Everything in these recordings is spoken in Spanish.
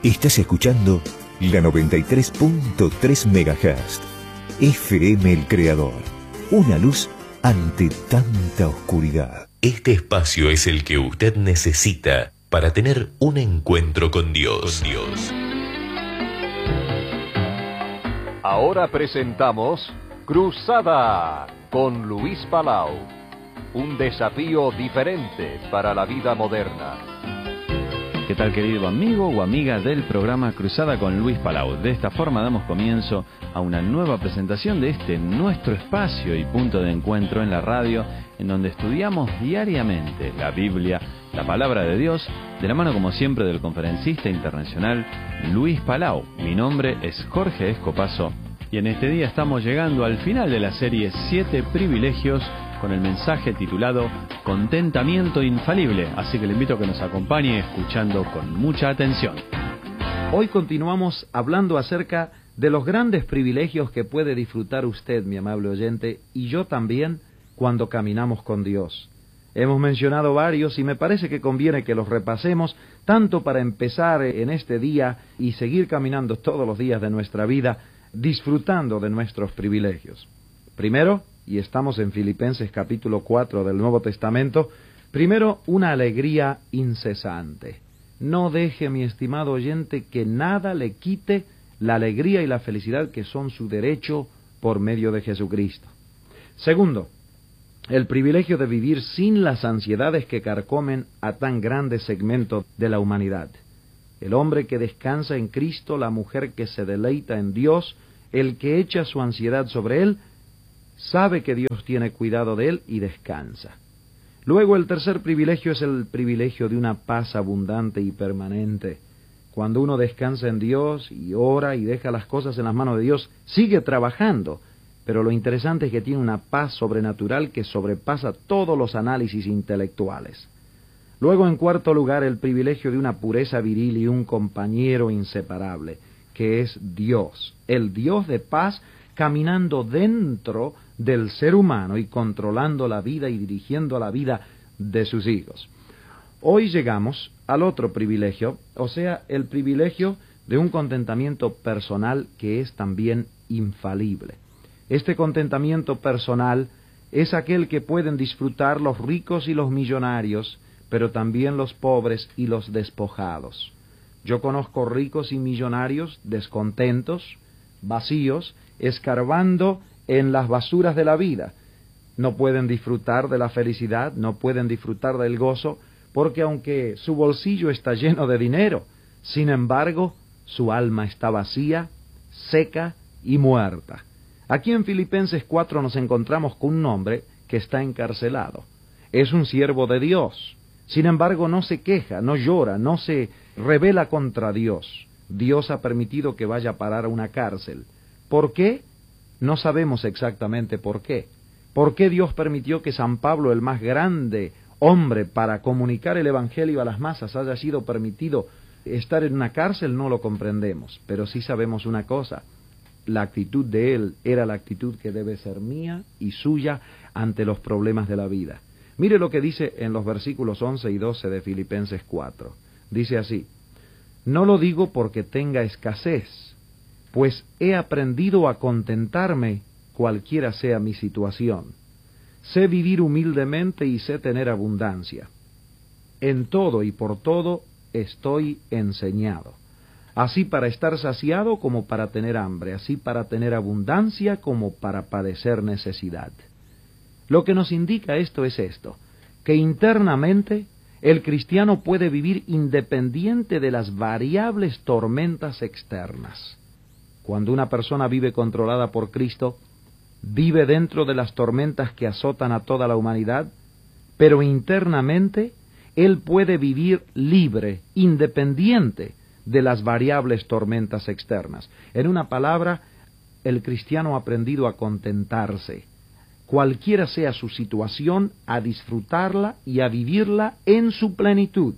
Estás escuchando la 93.3 MHz. FM El Creador. Una luz ante tanta oscuridad. Este espacio es el que usted necesita para tener un encuentro con Dios. Ahora presentamos Cruzada con Luis Palau. Un desafío diferente para la vida moderna. ¿Qué tal, querido amigo o amiga del programa Cruzada con Luis Palau? De esta forma damos comienzo a una nueva presentación de este nuestro espacio y punto de encuentro en la radio, en donde estudiamos diariamente la Biblia, la Palabra de Dios, de la mano como siempre del conferencista internacional Luis Palau. Mi nombre es Jorge Escopazo y en este día estamos llegando al final de la serie 7 privilegios con el mensaje titulado Contentamiento Infalible, así que le invito a que nos acompañe escuchando con mucha atención. Hoy continuamos hablando acerca de los grandes privilegios que puede disfrutar usted, mi amable oyente, y yo también, cuando caminamos con Dios. Hemos mencionado varios y me parece que conviene que los repasemos, tanto para empezar en este día y seguir caminando todos los días de nuestra vida, disfrutando de nuestros privilegios. Primero, y estamos en Filipenses capítulo 4 del Nuevo Testamento, primero, una alegría incesante. No deje, mi estimado oyente, que nada le quite la alegría y la felicidad que son su derecho por medio de Jesucristo. Segundo, el privilegio de vivir sin las ansiedades que carcomen a tan grande segmento de la humanidad. El hombre que descansa en Cristo, la mujer que se deleita en Dios, el que echa su ansiedad sobre Él, sabe que Dios tiene cuidado de él y descansa. Luego, el tercer privilegio es el privilegio de una paz abundante y permanente. Cuando uno descansa en Dios y ora y deja las cosas en las manos de Dios, sigue trabajando, pero lo interesante es que tiene una paz sobrenatural que sobrepasa todos los análisis intelectuales. Luego, en cuarto lugar, el privilegio de una pureza viril y un compañero inseparable, que es Dios, el Dios de paz, caminando dentro del ser humano y controlando la vida y dirigiendo la vida de sus hijos. Hoy llegamos al otro privilegio, o sea, el privilegio de un contentamiento personal que es también infalible. Este contentamiento personal es aquel que pueden disfrutar los ricos y los millonarios, pero también los pobres y los despojados. Yo conozco ricos y millonarios descontentos, vacíos, escarbando en las basuras de la vida. No pueden disfrutar de la felicidad, no pueden disfrutar del gozo, porque aunque su bolsillo está lleno de dinero, sin embargo, su alma está vacía, seca y muerta. Aquí en Filipenses 4 nos encontramos con un hombre que está encarcelado. Es un siervo de Dios. Sin embargo, no se queja, no llora, no se rebela contra Dios. Dios ha permitido que vaya a parar a una cárcel. ¿Por qué? No sabemos exactamente por qué. ¿Por qué Dios permitió que San Pablo, el más grande hombre para comunicar el Evangelio a las masas, haya sido permitido estar en una cárcel? No lo comprendemos, pero sí sabemos una cosa. La actitud de él era la actitud que debe ser mía y suya ante los problemas de la vida. Mire lo que dice en los versículos 11 y 12 de Filipenses 4. Dice así: no lo digo porque tenga escasez, pues he aprendido a contentarme cualquiera sea mi situación. Sé vivir humildemente y sé tener abundancia. En todo y por todo estoy enseñado, así para estar saciado como para tener hambre, así para tener abundancia como para padecer necesidad. Lo que nos indica esto es esto, que internamente el cristiano puede vivir independiente de las variables tormentas externas. Cuando una persona vive controlada por Cristo, vive dentro de las tormentas que azotan a toda la humanidad, pero internamente él puede vivir libre, independiente de las variables tormentas externas. En una palabra, el cristiano ha aprendido a contentarse, cualquiera sea su situación, a disfrutarla y a vivirla en su plenitud.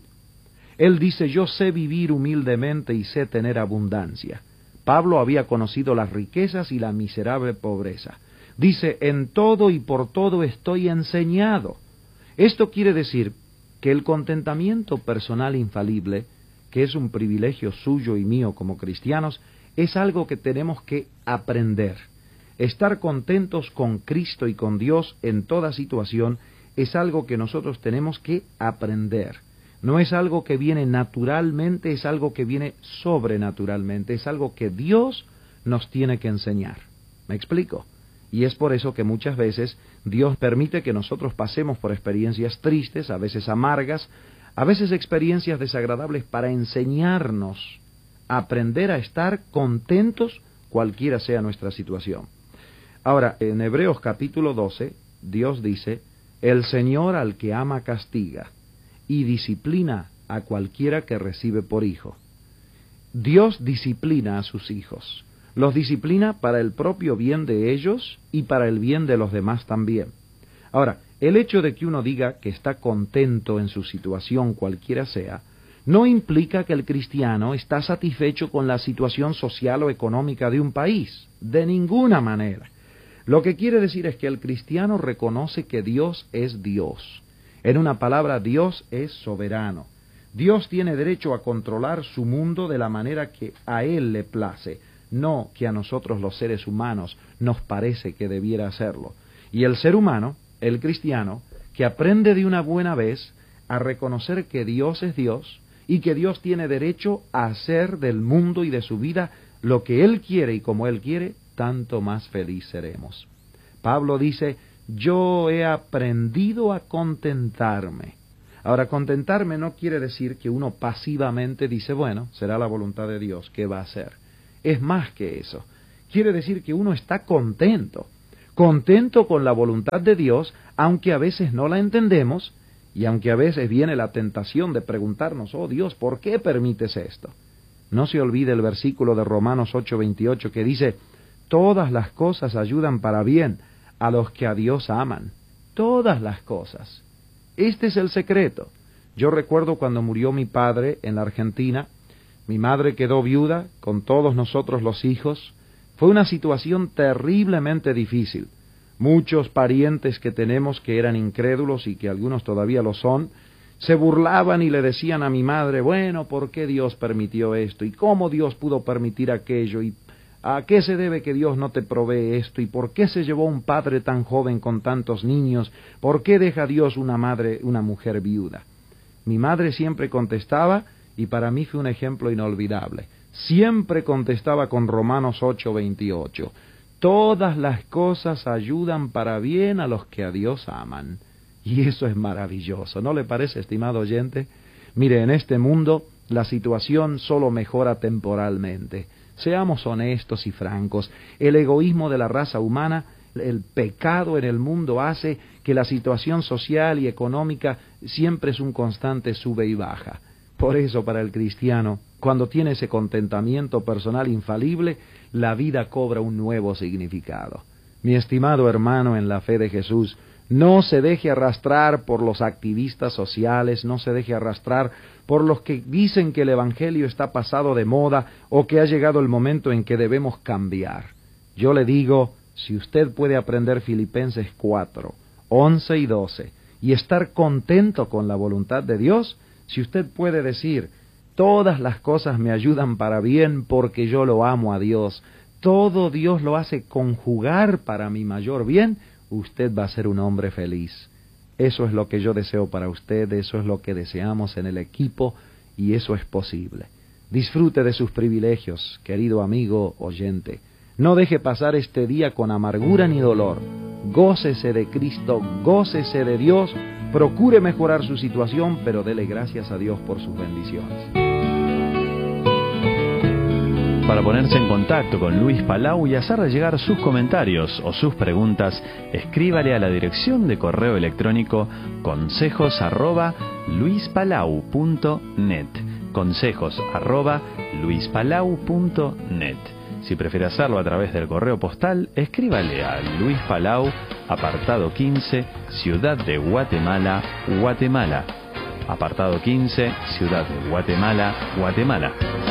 Él dice: yo sé vivir humildemente y sé tener abundancia. Pablo había conocido las riquezas y la miserable pobreza. Dice: en todo y por todo estoy enseñado. Esto quiere decir que el contentamiento personal infalible que es un privilegio suyo y mío como cristianos, es algo que tenemos que aprender. Estar contentos con Cristo y con Dios en toda situación es algo que nosotros tenemos que aprender. No es algo que viene naturalmente, es algo que viene sobrenaturalmente, es algo que Dios nos tiene que enseñar. ¿Me explico? Y es por eso que muchas veces Dios permite que nosotros pasemos por experiencias tristes, a veces amargas, a veces experiencias desagradables para enseñarnos a aprender a estar contentos cualquiera sea nuestra situación. Ahora, en Hebreos capítulo 12, Dios dice, el Señor al que ama castiga y disciplina a cualquiera que recibe por hijo. Dios disciplina a sus hijos. Los disciplina para el propio bien de ellos y para el bien de los demás también. Ahora, el hecho de que uno diga que está contento en su situación cualquiera sea, no implica que el cristiano está satisfecho con la situación social o económica de un país. De ninguna manera. Lo que quiere decir es que el cristiano reconoce que Dios es Dios. En una palabra, Dios es soberano. Dios tiene derecho a controlar su mundo de la manera que a Él le place, no que a nosotros los seres humanos nos parece que debiera hacerlo. Y el ser humano, el cristiano, que aprende de una buena vez a reconocer que Dios es Dios y que Dios tiene derecho a hacer del mundo y de su vida lo que Él quiere y como Él quiere, tanto más feliz seremos. Pablo dice, yo he aprendido a contentarme. Ahora, contentarme no quiere decir que uno pasivamente dice, bueno, será la voluntad de Dios, ¿qué va a hacer? Es más que eso. Quiere decir que uno está contento con la voluntad de Dios, aunque a veces no la entendemos, y aunque a veces viene la tentación de preguntarnos, oh Dios, ¿por qué permites esto? No se olvide el versículo de Romanos 8:28 que dice, todas las cosas ayudan para bien a los que a Dios aman. Todas las cosas. Este es el secreto. Yo recuerdo cuando murió mi padre en la Argentina, mi madre quedó viuda con todos nosotros los hijos. Fue una situación terriblemente difícil. Muchos parientes que tenemos que eran incrédulos y que algunos todavía lo son, se burlaban y le decían a mi madre, bueno, ¿por qué Dios permitió esto? ¿Y cómo Dios pudo permitir aquello? ¿Y a qué se debe que Dios no te provee esto? ¿Y por qué se llevó un padre tan joven con tantos niños? ¿Por qué deja Dios una mujer viuda? Mi madre siempre contestaba, y para mí fue un ejemplo inolvidable, siempre contestaba con Romanos 8:28, todas las cosas ayudan para bien a los que a Dios aman. Y eso es maravilloso, ¿no le parece, estimado oyente? Mire, en este mundo la situación solo mejora temporalmente. Seamos honestos y francos, el egoísmo de la raza humana, el pecado en el mundo hace que la situación social y económica siempre es un constante sube y baja. Por eso para el cristiano, cuando tiene ese contentamiento personal infalible, la vida cobra un nuevo significado. Mi estimado hermano en la fe de Jesús, no se deje arrastrar por los activistas sociales, no se deje arrastrar por los que dicen que el Evangelio está pasado de moda o que ha llegado el momento en que debemos cambiar. Yo le digo, si usted puede aprender Filipenses 4:11 y 12 y estar contento con la voluntad de Dios, si usted puede decir, todas las cosas me ayudan para bien porque yo lo amo a Dios, todo Dios lo hace conjugar para mi mayor bien, usted va a ser un hombre feliz. Eso es lo que yo deseo para usted, eso es lo que deseamos en el equipo y eso es posible. Disfrute de sus privilegios, querido amigo oyente. No deje pasar este día con amargura ni dolor. Gócese de Cristo, gócese de Dios, procure mejorar su situación, pero dele gracias a Dios por sus bendiciones. Para ponerse en contacto con Luis Palau y hacerle llegar sus comentarios o sus preguntas, escríbale a la dirección de correo electrónico consejos@luispalau.net. consejos@luispalau.net. Si prefiere hacerlo a través del correo postal, escríbale a Luis Palau, apartado 15, Ciudad de Guatemala, Guatemala. Apartado 15, Ciudad de Guatemala, Guatemala.